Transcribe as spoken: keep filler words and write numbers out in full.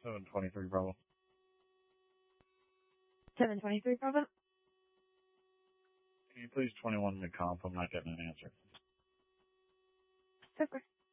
seven twenty-three Bravo. seven twenty-three Bravo. Can you please twenty-one mid-comp? I'm not getting an answer. Super.